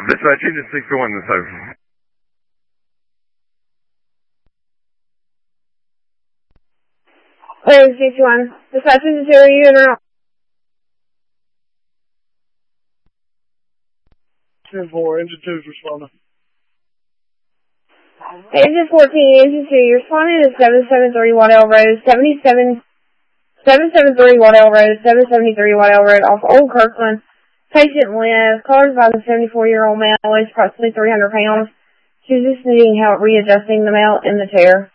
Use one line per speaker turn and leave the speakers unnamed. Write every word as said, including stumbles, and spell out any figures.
Dispatch agent six oh one this over.
Hey, six one. Dispatch agent zero, you in or out?
ten four, engine two is responding.
Engine fourteen, engine two, you're responding to seven seventy-three Waddell Road, seventy-seven, seven seventy-three Waddell Road, seven seventy-three Waddell Road off Old Kirkland. Patient live, caused by the seventy-four-year-old male, weighs approximately three hundred pounds. She's just needing help readjusting the mount in the chair.